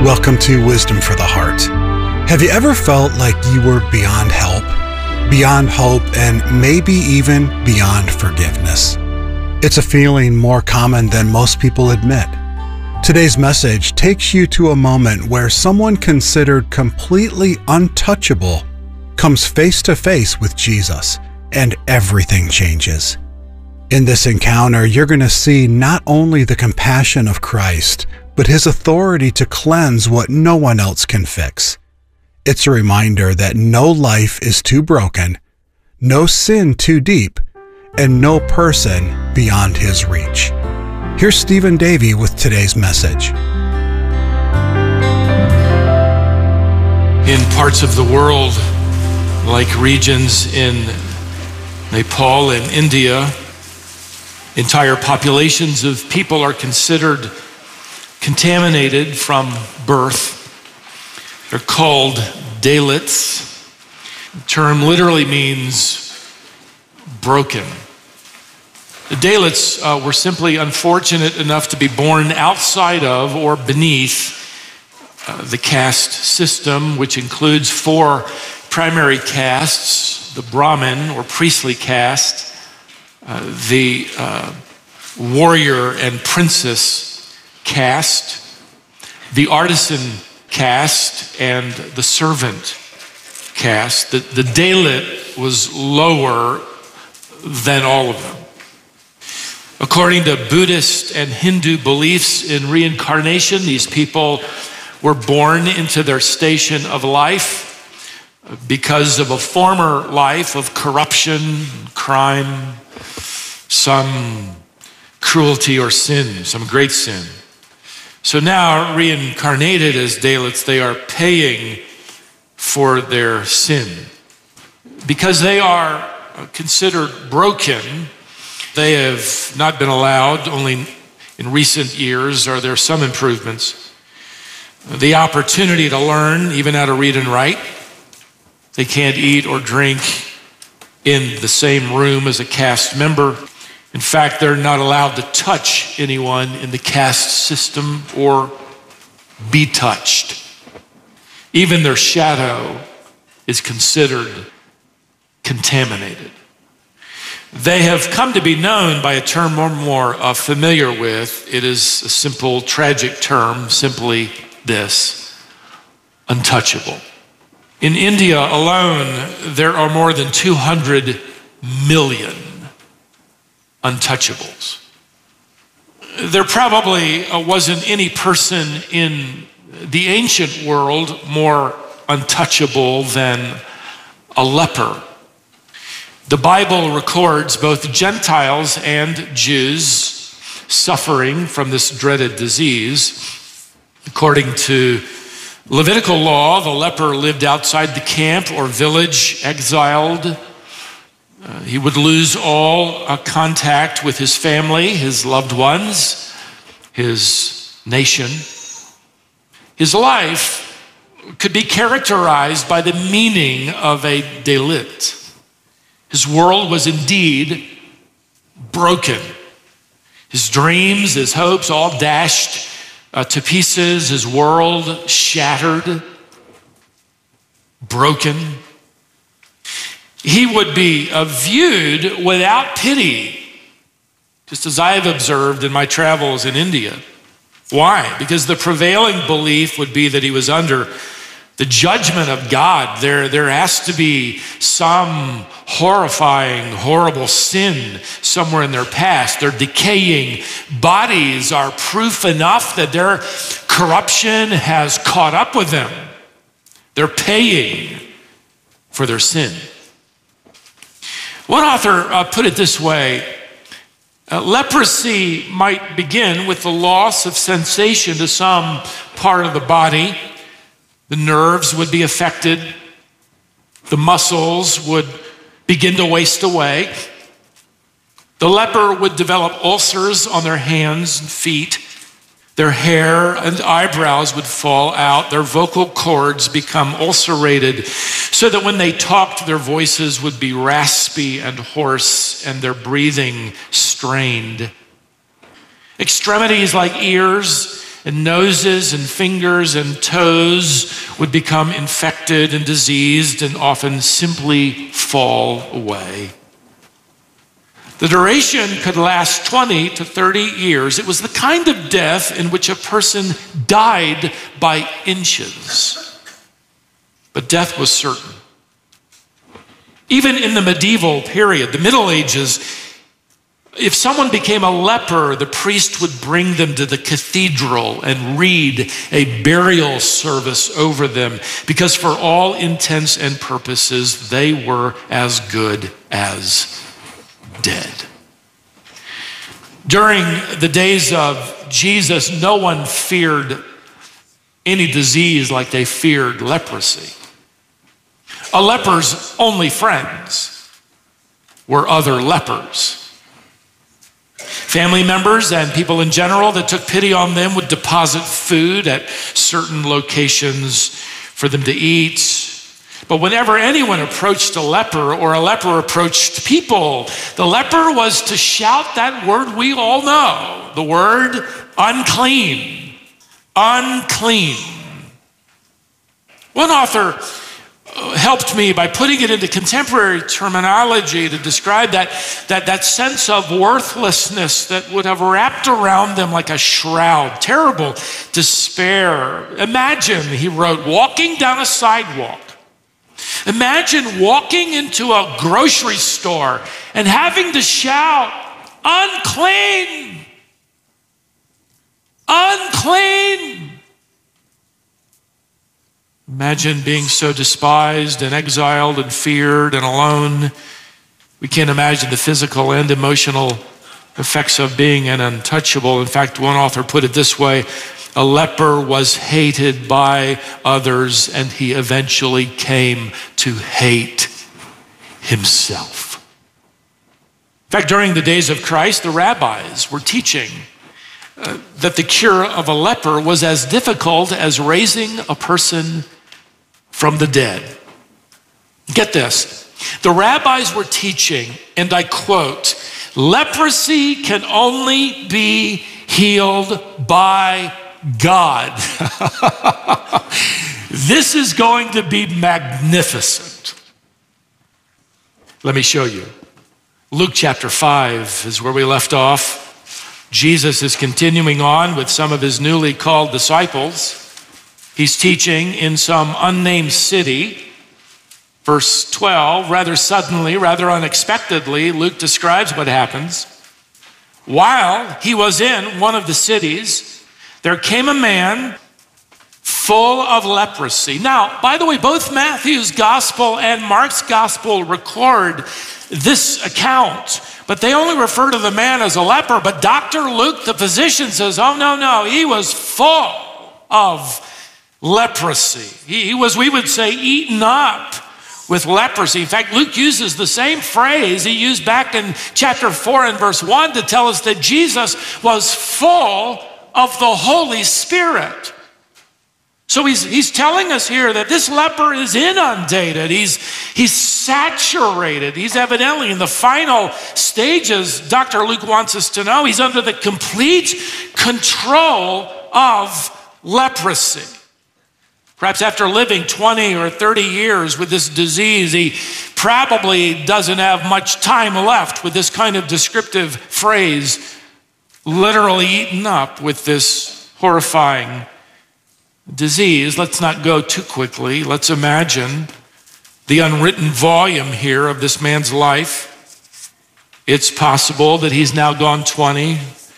Welcome to Wisdom for the Heart. Have you ever felt like you were beyond help, beyond hope, and maybe even beyond forgiveness? It's a feeling more common than most people admit. Today's message takes you to a moment where someone considered completely untouchable comes face to face with Jesus, and everything changes. In this encounter, you're going to see not only the compassion of Christ, but his authority to cleanse what no one else can fix. It's a reminder that no life is too broken, no sin too deep, and no person beyond his reach. Here's Stephen Davey with today's message. In parts of the world, like regions in Nepal and India, entire populations of people are considered contaminated from birth. They're called Dalits. The term literally means broken. The Dalits were simply unfortunate enough to be born outside of or beneath the caste system, which includes 4 primary castes: the Brahmin or priestly caste, the warrior and princess caste, the artisan caste, and the servant caste. The Dalit was lower than all of them. According to Buddhist and Hindu beliefs in reincarnation, these people were born into their station of life because of a former life of corruption, crime, some cruelty or sin, some great sin. So now, reincarnated as Dalits, they are paying for their sin. Because they are considered broken, they have not been allowed, only in recent years are there some improvements, the opportunity to learn even how to read and write. They can't eat or drink in the same room as a caste member. In fact, they're not allowed to touch anyone in the caste system or be touched. Even their shadow is considered contaminated. They have come to be known by a term we're more familiar with. It is a simple, tragic term, simply this: untouchable. In India alone, there are more than 200 million untouchables. There probably wasn't any person in the ancient world more untouchable than a leper. The Bible records both Gentiles and Jews suffering from this dreaded disease. According to Levitical law, the leper lived outside the camp or village, exiled. He would lose all contact with his family, his loved ones, his nation. His life could be characterized by the meaning of a Dalit. His world was indeed broken. His dreams, his hopes, all dashed to pieces. His world shattered, broken. He would be viewed without pity, just as I have observed in my travels in India. Why? Because the prevailing belief would be that he was under the judgment of God. There has to be some horrifying, horrible sin somewhere in their past. Their decaying bodies are proof enough that their corruption has caught up with them. They're paying for their sin. One author put it this way: leprosy might begin with the loss of sensation to some part of the body. The nerves would be affected. The muscles would begin to waste away. The leper would develop ulcers on their hands and feet. Their hair and eyebrows would fall out. Their vocal cords become ulcerated so that when they talked, their voices would be raspy and hoarse and their breathing strained. Extremities like ears and noses and fingers and toes would become infected and diseased and often simply fall away. The duration could last 20 to 30 years. It was the kind of death in which a person died by inches. But death was certain. Even in the medieval period, the Middle Ages, if someone became a leper, the priest would bring them to the cathedral and read a burial service over them, because for all intents and purposes, they were as good as dead. During the days of Jesus, no one feared any disease like they feared leprosy. A leper's only friends were other lepers. Family members and people in general that took pity on them would deposit food at certain locations for them to eat. But whenever anyone approached a leper or a leper approached people, the leper was to shout that word we all know, the word unclean. Unclean. One author helped me by putting it into contemporary terminology to describe that sense of worthlessness that would have wrapped around them like a shroud, terrible despair. Imagine, he wrote, walking down a sidewalk. Imagine walking into a grocery store and having to shout, unclean, unclean. Imagine being so despised and exiled and feared and alone. We can't imagine the physical and emotional effects of being an untouchable. In fact, one author put it this way: a leper was hated by others, and he eventually came to hate himself. In fact, during the days of Christ, the rabbis were teaching that the cure of a leper was as difficult as raising a person from the dead. Get this. The rabbis were teaching, and I quote, leprosy can only be healed by God. This is going to be magnificent. Let me show you. Luke chapter 5 is where we left off. Jesus is continuing on with some of his newly called disciples. He's teaching in some unnamed city. Verse 12, rather suddenly, rather unexpectedly, Luke describes what happens. While he was in one of the cities, there came a man full of leprosy. Now, by the way, both Matthew's gospel and Mark's gospel record this account, but they only refer to the man as a leper. But Dr. Luke, the physician, says, oh, no, he was full of leprosy. He was, we would say, eaten up with leprosy. In fact, Luke uses the same phrase he used back in chapter 4 and verse 1 to tell us that Jesus was full of the Holy Spirit. So he's telling us here that this leper is inundated. He's saturated. He's evidently in the final stages, Dr. Luke wants us to know, he's under the complete control of leprosy. Perhaps after living 20 or 30 years with this disease, he probably doesn't have much time left with this kind of descriptive phrase, literally eaten up with this horrifying disease. Let's not go too quickly. Let's imagine the unwritten volume here of this man's life. It's possible that he's now gone 20,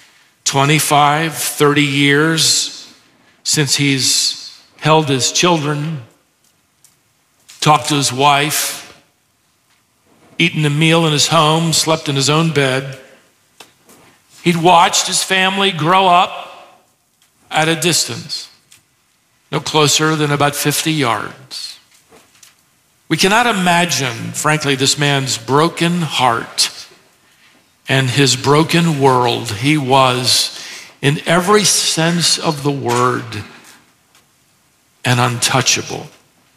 25, 30 years since he's held his children, talked to his wife, eaten a meal in his home, slept in his own bed. He'd watched his family grow up at a distance, no closer than about 50 yards. We cannot imagine, frankly, this man's broken heart and his broken world. He was, in every sense of the word, and untouchable.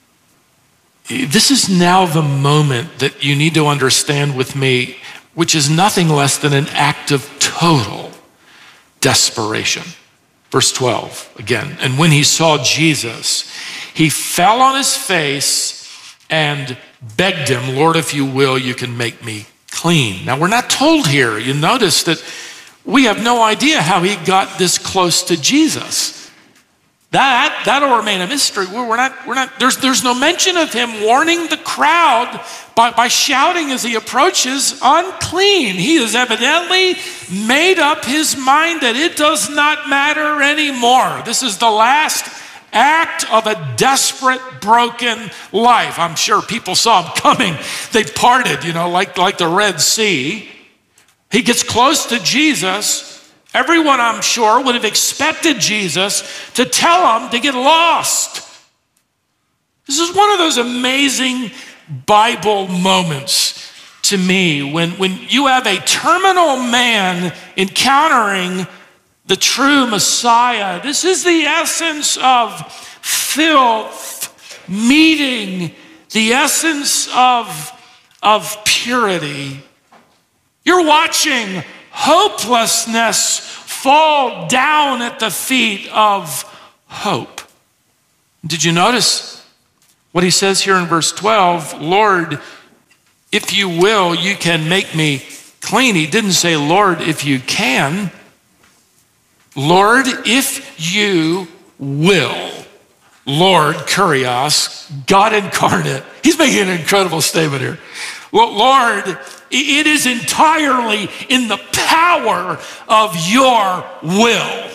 This is now the moment that you need to understand with me, which is nothing less than an act of total desperation. Verse 12 again. And when he saw Jesus, he fell on his face and begged him, Lord, if you will, you can make me clean. Now, we're not told here. You notice that we have no idea how he got this close to Jesus. That'll remain a mystery. There's no mention of him warning the crowd by shouting as he approaches, unclean. He has evidently made up his mind that it does not matter anymore. This is the last act of a desperate, broken life. I'm sure people saw him coming. They parted, like the Red Sea. He gets close to Jesus. Everyone, I'm sure, would have expected Jesus to tell him to get lost. This is one of those amazing Bible moments to me when you have a terminal man encountering the true Messiah. This is the essence of filth meeting the essence of purity. You're watching hopelessness fall down at the feet of hope. Did you notice what he says here in verse 12? Lord, if you will, you can make me clean. He didn't say, Lord, if you can. Lord, if you will. Lord, Kurios, God incarnate. He's making an incredible statement here. Well, Lord, it is entirely in the power of your will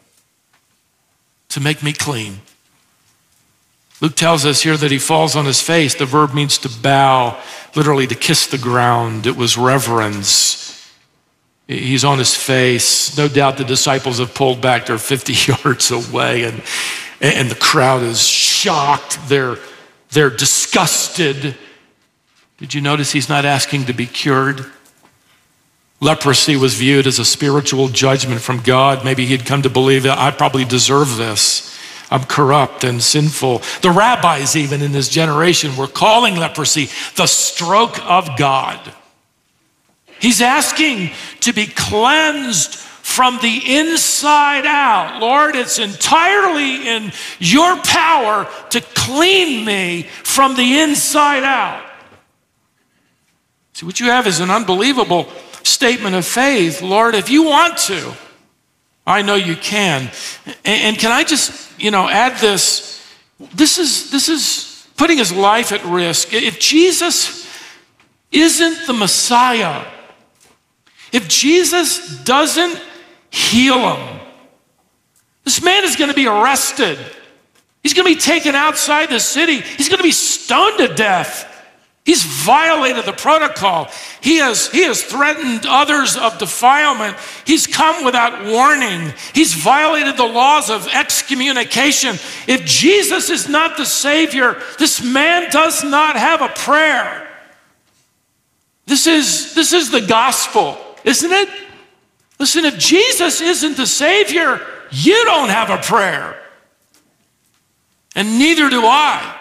to make me clean. Luke tells us here that he falls on his face. The verb means to bow, literally to kiss the ground. It was reverence. He's on his face. No doubt the disciples have pulled back. They're 50 yards away, and the crowd is shocked. They're disgusted. Did you notice he's not asking to be cured? Leprosy was viewed as a spiritual judgment from God. Maybe he'd come to believe that I probably deserve this. I'm corrupt and sinful. The rabbis, even in his generation, were calling leprosy the stroke of God. He's asking to be cleansed from the inside out. Lord, it's entirely in your power to clean me from the inside out. See, what you have is an unbelievable statement of faith. Lord, if you want to, I know you can. And can I just, add this? This is putting his life at risk. If Jesus isn't the Messiah, if Jesus doesn't heal him, this man is going to be arrested. He's going to be taken outside the city. He's going to be stoned to death. He's violated the protocol. He has threatened others of defilement. He's come without warning. He's violated the laws of excommunication. If Jesus is not the Savior, this man does not have a prayer. This is the gospel, isn't it? Listen, if Jesus isn't the Savior, you don't have a prayer. And neither do I.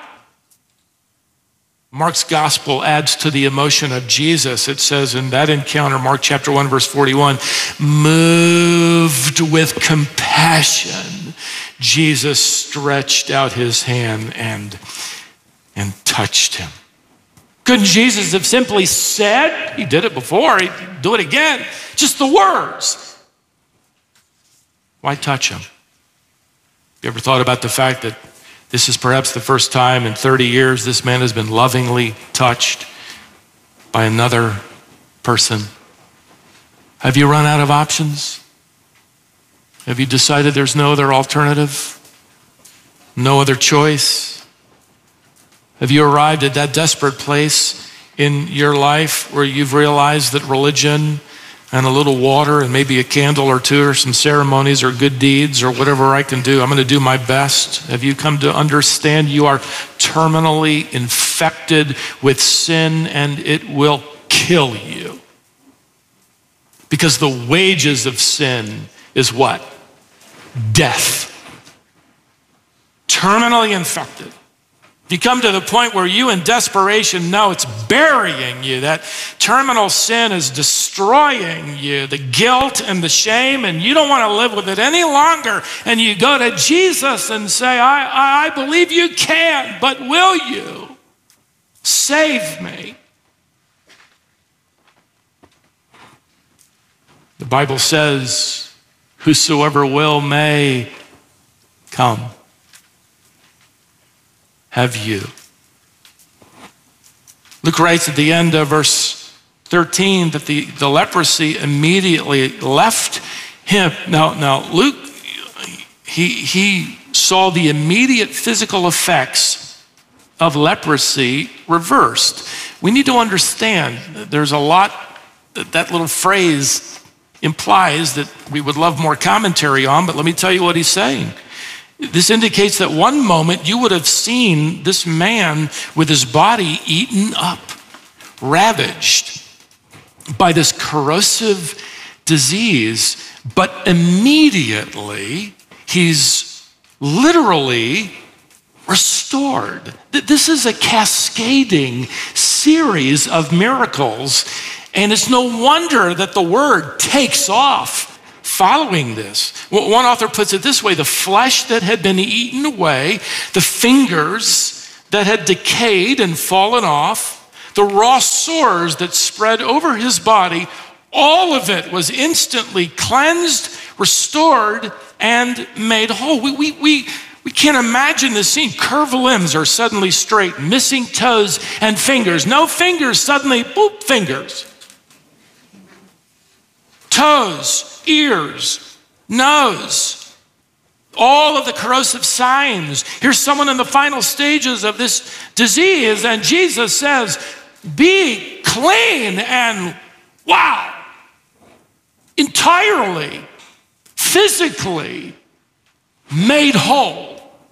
Mark's gospel adds to the emotion of Jesus. It says in that encounter, Mark chapter 1, verse 41, moved with compassion, Jesus stretched out his hand and touched him. Couldn't Jesus have simply said, he did it before, he'd do it again, just the words? Why touch him? You ever thought about the fact that this is perhaps the first time in 30 years this man has been lovingly touched by another person? Have you run out of options? Have you decided there's no other alternative? No other choice? Have you arrived at that desperate place in your life where you've realized that religion and a little water and maybe a candle or two or some ceremonies or good deeds or whatever I can do, I'm going to do my best? Have you come to understand you are terminally infected with sin and it will kill you? Because the wages of sin is what? Death. Terminally infected. You come to the point where you in desperation know it's burying you, that terminal sin is destroying you, the guilt and the shame, and you don't want to live with it any longer. And you go to Jesus and say, I believe you can, but will you save me? The Bible says, whosoever will may come. Have you? Luke writes at the end of verse 13 that the leprosy immediately left him. Now Luke, he saw the immediate physical effects of leprosy reversed. We need to understand there's a lot that little phrase implies that we would love more commentary on, but let me tell you what he's saying. This indicates that one moment you would have seen this man with his body eaten up, ravaged by this corrosive disease, but immediately he's literally restored. This is a cascading series of miracles, and it's no wonder that the word takes off following this. One author puts it this way: the flesh that had been eaten away, the fingers that had decayed and fallen off, the raw sores that spread over his body, all of it was instantly cleansed, restored, and made whole. We can't imagine this scene. Curved limbs are suddenly straight, missing toes and fingers. No fingers, suddenly, boop, fingers. Toes, ears, nose, all of the corrosive signs. Here's someone in the final stages of this disease, and Jesus says, be clean, and wow, entirely, physically made whole.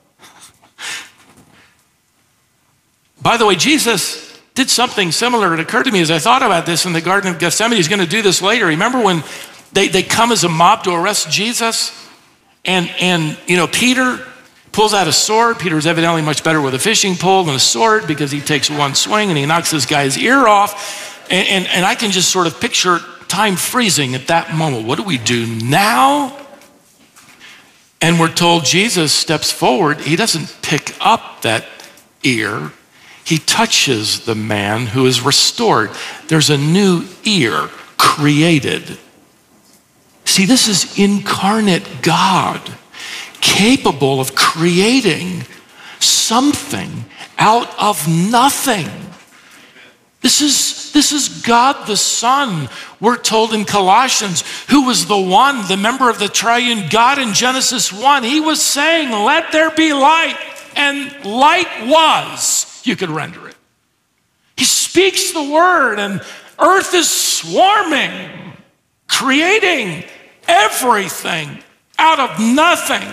By the way, Jesus did something similar. It occurred to me as I thought about this in the Garden of Gethsemane. He's going to do this later. Remember when they come as a mob to arrest Jesus? And you know, Peter pulls out a sword. Peter's evidently much better with a fishing pole than a sword because he takes one swing and he knocks this guy's ear off. And I can just sort of picture time freezing at that moment. What do we do now? And we're told Jesus steps forward. He doesn't pick up that ear. He touches the man who is restored. There's a new ear created. See, this is incarnate God, capable of creating something out of nothing. This is God the Son, we're told in Colossians, who was the one, the member of the triune God in Genesis 1. He was saying, let there be light, and light was. You could render it. He speaks the word, and earth is swarming, creating everything out of nothing.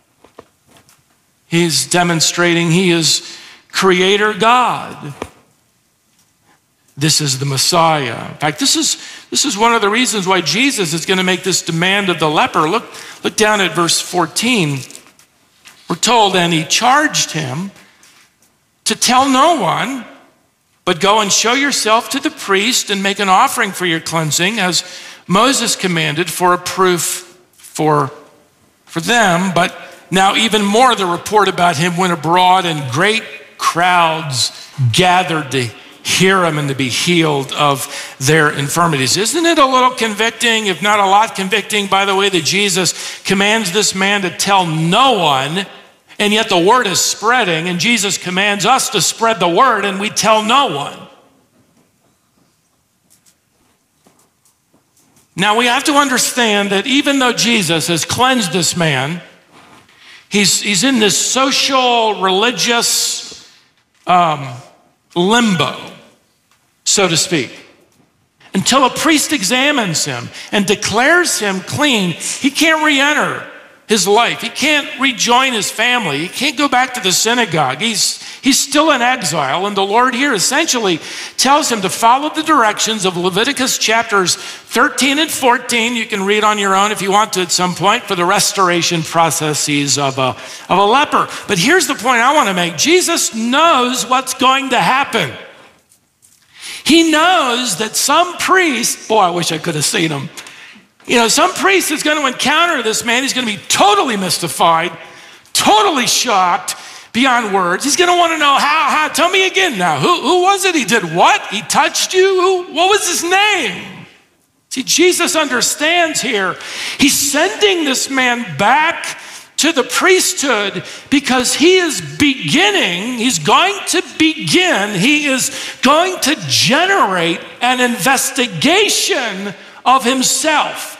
He's demonstrating he is creator God. This is the Messiah. In fact, this is one of the reasons why Jesus is going to make this demand of the leper. Look down at verse 14. We're told, and he charged him to tell no one, but go and show yourself to the priest and make an offering for your cleansing, as Moses commanded, for a proof for them. But now even more, the report about him went abroad, and great crowds gathered to hear him and to be healed of their infirmities. Isn't it a little convicting, if not a lot convicting, by the way, that Jesus commands this man to tell no one, and yet the word is spreading, and Jesus commands us to spread the word, and we tell no one. Now we have to understand that even though Jesus has cleansed this man, he's in this social, religious limbo, so to speak. Until a priest examines him and declares him clean, he can't re-enter his life. He can't rejoin his family. He can't go back to the synagogue. He's He's still in exile, and the Lord here essentially tells him to follow the directions of Leviticus chapters 13 and 14. You can read on your own if you want to at some point, for the restoration processes of a leper. But here's the point I want to make. Jesus knows what's going to happen. He knows that some priest, boy, I wish I could have seen him. Some priest is going to encounter this man. He's going to be totally mystified, totally shocked beyond words. He's going to want to know how. Tell me again now. Who was it? He did what? He touched you? What was his name? See, Jesus understands here. He's sending this man back to the priesthood because he is going to generate an investigation of himself.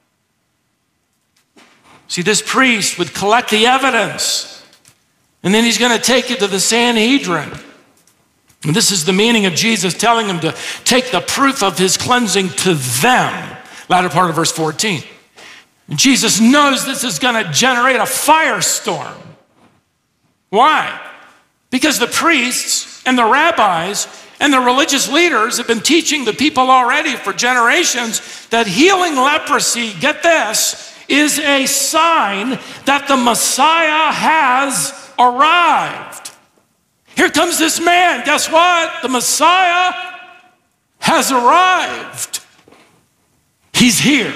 See, this priest would collect the evidence, and then he's going to take it to the Sanhedrin. And this is the meaning of Jesus telling him to take the proof of his cleansing to them. Latter part of verse 14. And Jesus knows this is going to generate a firestorm. Why? Because the priests and the rabbis and the religious leaders have been teaching the people already for generations that healing leprosy, get this, is a sign that the Messiah has arrived. Here comes this man. Guess what? The Messiah has arrived. He's here.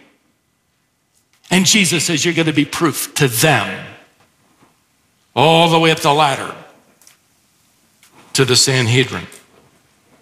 And Jesus says, you're going to be proof to them. All the way up the ladder to the Sanhedrin.